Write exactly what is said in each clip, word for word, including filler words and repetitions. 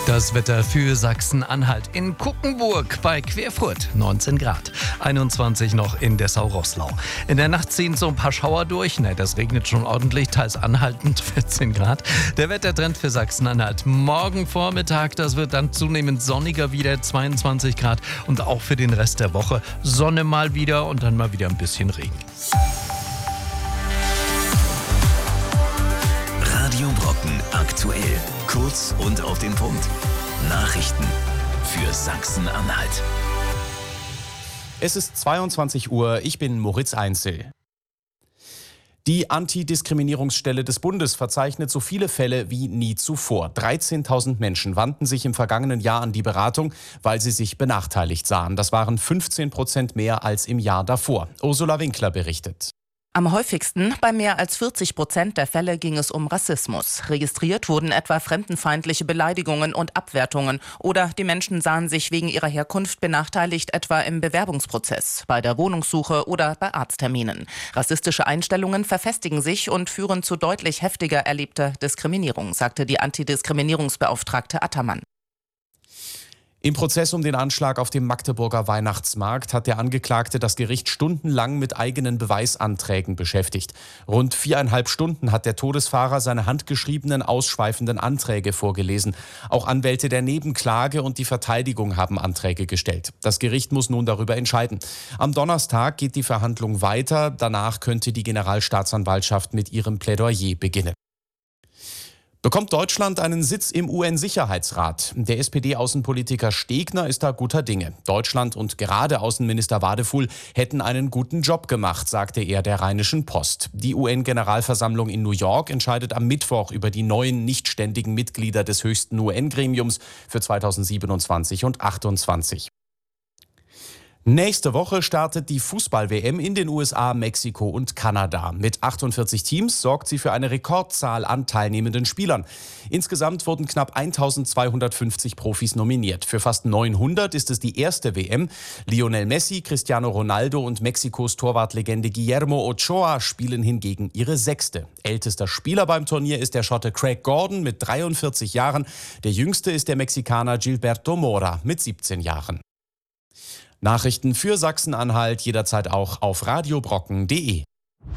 Das Wetter für Sachsen-Anhalt. In Kuckenburg bei Querfurt neunzehn Grad, einundzwanzig noch in Dessau-Roßlau. In der Nacht ziehen so ein paar Schauer durch. Ne, das regnet schon ordentlich, teils anhaltend, vierzehn Grad. Der Wettertrend für Sachsen-Anhalt. Morgen Vormittag, das wird dann zunehmend sonniger wieder, zweiundzwanzig Grad. Und auch für den Rest der Woche Sonne mal wieder und dann mal wieder ein bisschen Regen. Radio Brocken aktuell. Kurz und auf den Punkt. Nachrichten für Sachsen-Anhalt. Es ist zweiundzwanzig Uhr, ich bin Moritz Einzel. Die Antidiskriminierungsstelle des Bundes verzeichnet so viele Fälle wie nie zuvor. dreizehntausend Menschen wandten sich im vergangenen Jahr an die Beratung, weil sie sich benachteiligt sahen. Das waren fünfzehn Prozent mehr als im Jahr davor. Ursula Winkler berichtet. Am häufigsten, bei mehr als vierzig Prozent der Fälle, ging es um Rassismus. Registriert wurden etwa fremdenfeindliche Beleidigungen und Abwertungen. Oder die Menschen sahen sich wegen ihrer Herkunft benachteiligt, etwa im Bewerbungsprozess, bei der Wohnungssuche oder bei Arztterminen. Rassistische Einstellungen verfestigen sich und führen zu deutlich heftiger erlebter Diskriminierung, sagte die Antidiskriminierungsbeauftragte Attermann. Im Prozess um den Anschlag auf dem Magdeburger Weihnachtsmarkt hat der Angeklagte das Gericht stundenlang mit eigenen Beweisanträgen beschäftigt. Rund viereinhalb Stunden hat der Todesfahrer seine handgeschriebenen, ausschweifenden Anträge vorgelesen. Auch Anwälte der Nebenklage und die Verteidigung haben Anträge gestellt. Das Gericht muss nun darüber entscheiden. Am Donnerstag geht die Verhandlung weiter. Danach könnte die Generalstaatsanwaltschaft mit ihrem Plädoyer beginnen. Bekommt Deutschland einen Sitz im U N-Sicherheitsrat? Der S P D-Außenpolitiker Stegner ist da guter Dinge. Deutschland und gerade Außenminister Wadefuhl hätten einen guten Job gemacht, sagte er der Rheinischen Post. Die U N-Generalversammlung in New York entscheidet am Mittwoch über die neuen nichtständigen Mitglieder des höchsten U N-Gremiums für zweitausendsiebenundzwanzig und achtundzwanzig. Nächste Woche startet die Fußball-W M in den U S A, Mexiko und Kanada. Mit achtundvierzig Teams sorgt sie für eine Rekordzahl an teilnehmenden Spielern. Insgesamt wurden knapp eintausendzweihundertfünfzig Profis nominiert. Für fast neunhundert ist es die erste W M. Lionel Messi, Cristiano Ronaldo und Mexikos Torwartlegende Guillermo Ochoa spielen hingegen ihre sechste. Ältester Spieler beim Turnier ist der Schotte Craig Gordon mit dreiundvierzig Jahren. Der jüngste ist der Mexikaner Gilberto Mora mit siebzehn Jahren. Nachrichten für Sachsen-Anhalt jederzeit auch auf radiobrocken punkt de.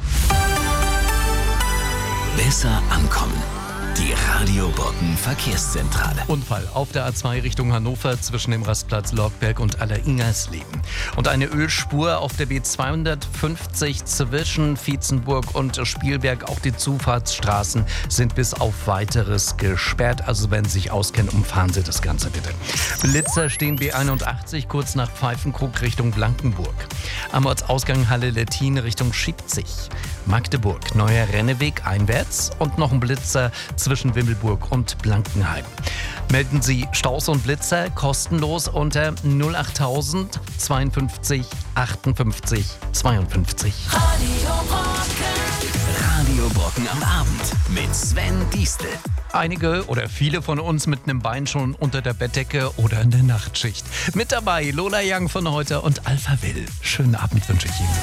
Besser ankommen. Die Radio Brocken Verkehrszentrale. Unfall auf der A zwei Richtung Hannover zwischen dem Rastplatz Lorgberg und Aller-Ingersleben. Und eine Ölspur auf der B zweihundertfünfzig zwischen Vietzenburg und Spielberg. Auch die Zufahrtsstraßen sind bis auf Weiteres gesperrt. Also wenn Sie sich auskennen, umfahren Sie das Ganze bitte. Blitzer stehen B einundachtzig kurz nach Pfeifenkrug Richtung Blankenburg. Am Ortsausgang Halle Lettin Richtung Schiebzig. Magdeburg, neuer Renneweg einwärts und noch ein Blitzer zwischen Wimmelburg und Blankenheim. Melden Sie Staus und Blitzer kostenlos unter null achttausend zweiundfünfzig achtundfünfzig zweiundfünfzig. Radio Brocken. Radio Brocken am Abend mit Sven Diestel. Einige oder viele von uns mit einem Bein schon unter der Bettdecke oder in der Nachtschicht. Mit dabei Lola Young von heute und Alpha Will. Schönen Abend wünsche ich Ihnen.